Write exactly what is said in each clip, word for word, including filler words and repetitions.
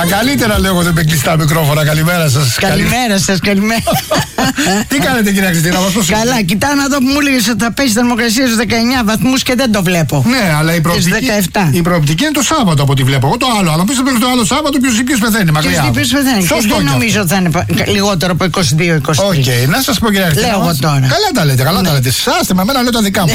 καλύτερα λέω εγώ, δεν με κλειστά μικρόφωνα. Καλημέρα σας. Καλημέρα σας, καλημέρα. Τι κάνετε, κυρία Χριστίνα, μας πώς... Καλά, κοιτάω να δω που μου έλεγες ότι θα πέσει θερμοκρασία στους δεκαεννιά βαθμούς και δεν το βλέπω. Ναι, αλλά η προοπτική, η προοπτική είναι το Σάββατο από ό,τι βλέπω. Εγώ το άλλο, αλλά πίσω μέχρι το άλλο Σάββατο ποιος πεθαίνει μακριά. Ποιος πεθαίνει. Και δεν νομίζω ότι θα είναι λιγότερο από είκοσι δύο είκοσι τρία. Οκ, να σας πω, κυρία Χριστίνα. Λέω εγώ τώρα. Καλά τα λέτε, καλά τα λέτε. Σάστε με εμένα, λέω τα δικά μου.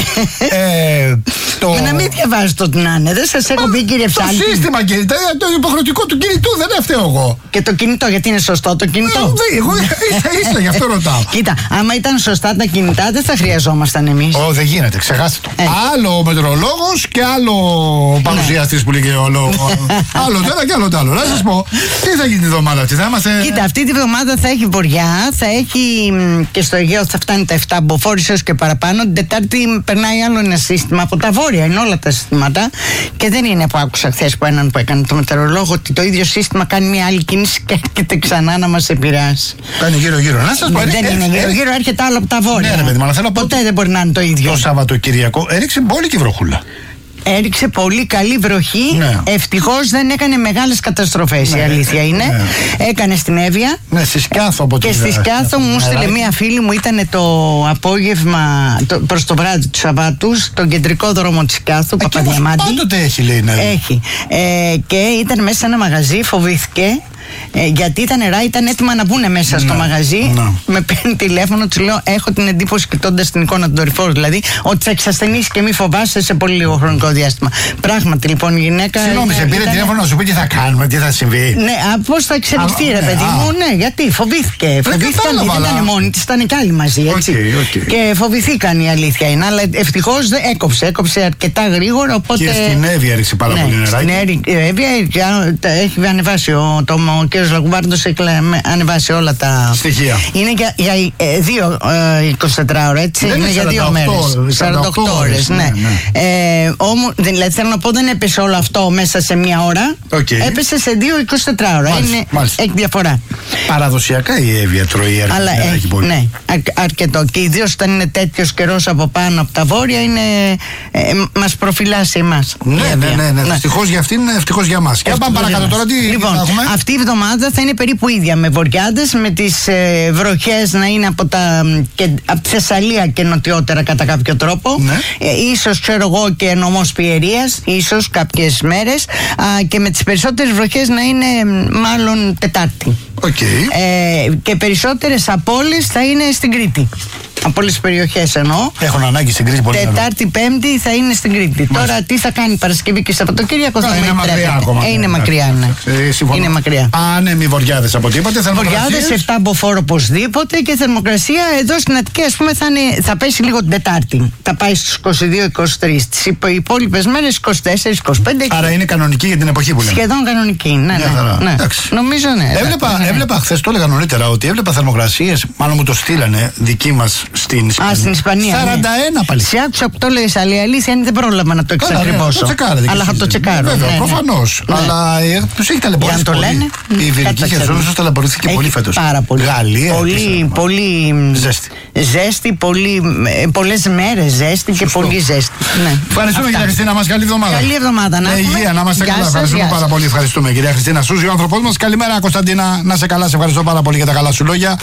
Να μην διαβάζετε ό,τι να είναι. Δεν σας έχω πει, κύριε Ψάλτη. Το σύστημα, κύριε, το υποχρεωτικό του κινητού δεν έφταιγα εγώ. Και το κινητό, γιατί είναι σωστό το κινητό. Εγώ ίσα, γι' αυτό ρωτάω. Κοίτα, άμα ήταν σωστά τα κινητά, δεν θα χρειαζόμασταν εμείς. Ω, δεν γίνεται, ξεχάστε το. Άλλο ο μετρολόγος και άλλο ο παρουσιαστής που λέγει ο λόγος. Άλλο το ένα και άλλο το άλλο. Να σας πω, τι θα γίνει τη βδομάδα αυτή, θα είμαστε. Κοίτα, αυτή τη βδομάδα θα έχει βορειά, θα έχει και στο Αιγαίο θα φτάνει τα επτά μποφόρ έως και παραπάνω. Την Τετάρτη περνάει άλλο ένα σύστημα από τα βόρεια, είναι όλα τα συστήματα. Και δεν είναι που άκουσα χθες που έναν που έκανε το μετεωρολόγο ότι το ίδιο σύστημα κάνει μια άλλη κίνηση και έρχεται ξανά να μας επηρεάσει. Κάνει γύρω-γύρω. Να σας πω, δεν ε, είναι γύρω-γύρω, έρχεται άλλο από τα βόρεια. Ναι, ρε παιδί, μα θέλω ποτέ δεν μπορεί να είναι το ίδιο. Το Σαββατοκυριακό έριξε μπόλικη βροχούλα. Έριξε πολύ καλή βροχή. Ναι. Ευτυχώς δεν έκανε μεγάλες καταστροφές, ναι, η αλήθεια είναι. Ναι. Έκανε στην Εύβοια. Ναι, στη Σκιάθο από Και στη Σκιάθο μου στείλε μία φίλη μου, ήταν το απόγευμα το, προς το βράδυ του Σαββάτου, στον κεντρικό δρόμο της Σκιάθου, Παπαδιαμάντη. Πάντοτε έχει, λέει, ναι. Έχει. Ε, και ήταν μέσα σε ένα μαγαζί, φοβήθηκε. Ε, γιατί ήταν νερά, ήταν έτοιμα να μπουν μέσα, ναι, στο μαγαζί. Ναι. Με παίρνει τηλέφωνο, του λέω: έχω την εντύπωση, κοιτώντας την εικόνα του δορυφόρου, δηλαδή, ότι θα εξασθενήσει και μη φοβάσαι σε πολύ λίγο χρονικό διάστημα. Πράγματι, λοιπόν, η γυναίκα. Συγγνώμη, σε πήρε ήταν... τηλέφωνο να σου πει τι θα κάνουμε, τι θα συμβεί. Ναι, πώς θα εξελιχθεί, ρε παιδί μου, ναι, γιατί φοβήθηκε. Φοβήθηκαν, δεν ήταν μόνη τη, ήταν και άλλοι μαζί, έτσι. Okay, okay. Και φοβηθήκαν, η αλήθεια είναι, αλλά ευτυχώς έκοψε, έκοψε αρκετά γρήγορα. Οπότε... Και στην Εύβοια έριξε πάρα ναι, πολύ νεράκι. Στην Εύβοια έχει ανεβάσει ο, το, ο κ. Λαγκουμπάρντος, έχει ανεβάσει όλα τα στοιχεία. Είναι για, για ε, δύο ε, εικοσιτέσσερις ώρα, έτσι. Δεν είναι για δύο μέρες. σαράντα οκτώ ώρες, ναι. ναι, ναι. Ε, όμως, δηλαδή θέλω να πω, δεν έπεσε όλο αυτό μέσα σε μία ώρα. Okay. Έπεσε σε δύο εικοσιτέσσερις ώρα. Μάλιστα, είναι, μάλιστα. Έχει διαφορά. Παραδοσιακά η Εύβοια τρώει έργα. Αλλά έχει πολύ. Ναι, αρ, αρκετό. Και ιδίως όταν είναι τέτοιος καιρός από πάνω από τα βόρεια, είναι, ε, μας προφυλάσσει εμάς. Ναι, ναι, ναι, ναι, ναι. Ευτυχώς για αυτήν, ευτυχώς για μας. Και πάμε παρακάτω τώρα, τι λοιπόν, έχουμε. Αυτή η εβδομάδα θα είναι περίπου ίδια με βοριάδες, με τις ε, βροχές να είναι από, τα, και, από τη Θεσσαλία και νοτιότερα κατά κάποιο τρόπο. Ναι. Ε, ίσως ξέρω εγώ και νομός Πιερίας, ίσως κάποιες μέρες. Α, και με τις περισσότερες βροχές να είναι μάλλον Τετάρτη. Okay. Ε, και περισσότερες από όλες θα είναι στην Κρήτη. Από όλες τις περιοχές εννοώ. Έχουν ανάγκη στην Κρήτη πολύ. Τετάρτη, Πέμπτη θα είναι στην Κρήτη. Μάλιστα. Τώρα τι θα κάνει Παρασκευή και Σαββατοκύριακο θα είναι μακριά ακόμα. Ε, είναι μακριά, ναι. Ε, είναι μακριά. Άνεμοι βοριάδες από τίποτε. Βοριάδες, επτά μποφόρ οπωσδήποτε και θερμοκρασία εδώ στην Αττική, ας πούμε, θα, είναι, θα πέσει λίγο την Τετάρτη. Θα πάει στους είκοσι δύο είκοσι τρία. Τις υπόλοιπες μέρες είκοσι τέσσερα είκοσι πέντε. Άρα είναι κανονική για την εποχή που λέμε. Σχεδόν κανονική, ναι, ναι. ναι. Νομίζω ναι. Έβλεπα, ναι. έβλεπα χθες, το έλεγα νωρίτερα, ότι έβλεπα θερμοκρασίες, μάλλον μου το στείλανε δικοί μας στην Ισπανία. Α, στην Ισπανία. σαράντα ένα ναι. πάλι. Σε άκουσα που το λέει, αλλά η αλήθεια είναι δεν πρόλαβα να το εξακριβώσω. Ναι, αλλά θα το τσεκάρω. Βέβαια, ναι, προφανώς. Ναι. Αλλά τους έχει ταλαιπωρήσει πολύ. Λένε, η Ιβηρική Χερσόνησος ταλαιπωρήθηκε πολύ φέτος. Πάρα πολύ. Γαλλία. Πολύ, πολύ ζέστη. Ζέστη, πολύ, πολλές μέρες ζέστη και Σωστό. πολύ ζέστη. Ναι. Ευχαριστούμε, κυρία Χριστίνα μας. Καλή εβδομάδα. Καλή εβδομάδα. Να έχουμε. Υγεία, να είμαστε καλά. Ευχαριστούμε πάρα πολύ. Ευχαριστούμε, κυρία Χριστίνα Σούζη, ο άνθρωπός μας. Καλημέρα, Κωνσταντίνα. Να σε καλά. Σε ευχαριστώ πάρα πολύ για τα καλά σου λόγια.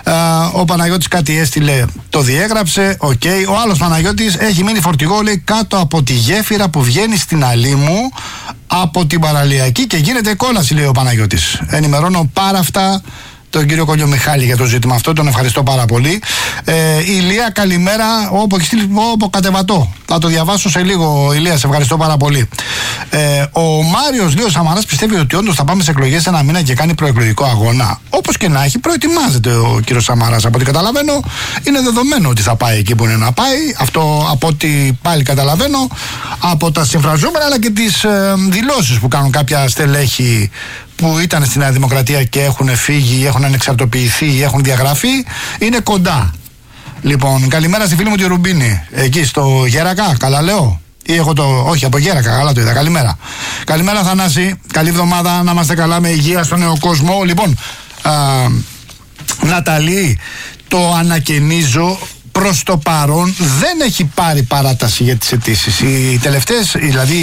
Ο Παναγιώτης κάτι έστειλε, το διέγραψε. Οκ. Okay. Ο άλλος Παναγιώτης έχει μείνει φορτηγό, λέει, κάτω από τη γέφυρα που βγαίνει στην Αλήμου από την παραλιακή και γίνεται κόλαση, λέει ο Παναγιώτης. Ενημερώνω πάρα αυτά τον κύριο Κόλλιο Μιχάλη για το ζήτημα αυτό, τον ευχαριστώ πάρα πολύ. Ε, Ηλία, καλημέρα, όπου έχει στείλει όπου κατεβατώ. Θα το διαβάσω σε λίγο, Ηλία, σε ευχαριστώ πάρα πολύ. Ε, ο Μάριος Λίος Σαμαράς πιστεύει ότι όντως θα πάμε σε εκλογές ένα μήνα και κάνει προεκλογικό αγώνα. Όπως και να έχει, προετοιμάζεται ο κύριος Σαμαράς. Από ό,τι καταλαβαίνω, είναι δεδομένο ότι θα πάει εκεί που είναι να πάει. Αυτό από ό,τι πάλι καταλαβαίνω από τα συμφραζόμενα αλλά και τις ε, δηλώσεις που κάνουν κάποια στελέχη που ήταν στη Νέα Δημοκρατία και έχουν φύγει, έχουν ανεξαρτοποιηθεί, έχουν διαγραφεί, είναι κοντά. Λοιπόν, καλημέρα στη φίλη μου τη Ρουμπίνη, εκεί στο Γέρακα, καλά λέω. Ή έχω το. Όχι, από Γέρακα, καλά το είδα. Καλημέρα. Καλημέρα, Θανάση. Καλή εβδομάδα, να είμαστε καλά με υγεία στον νέο κόσμο. Λοιπόν, α, Ναταλή, το ανακαινίζω. Προς το παρόν δεν έχει πάρει παράταση για τις αιτήσεις. Οι τελευταίες, δηλαδή